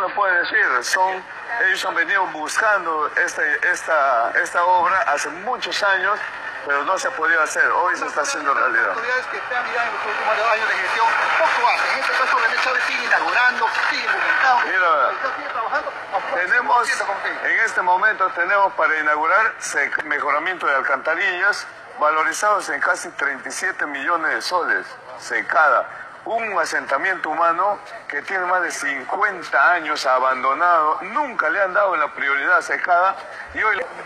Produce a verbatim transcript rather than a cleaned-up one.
me puede decir, son, ellos han venido buscando este, esta, esta obra hace muchos años, pero no se ha podido hacer. Hoy se está haciendo realidad. Las autoridades que están mirando en los últimos años de gestión, poco hacen. En este caso, René Chávez sigue inaugurando, sigue movimentando, sigue trabajando. Tenemos, en este momento tenemos para inaugurar mejoramiento de alcantarillas valorizados en casi treinta y siete millones de soles, secada. Un asentamiento humano que tiene más de cincuenta años abandonado, nunca le han dado la prioridad secada y hoy...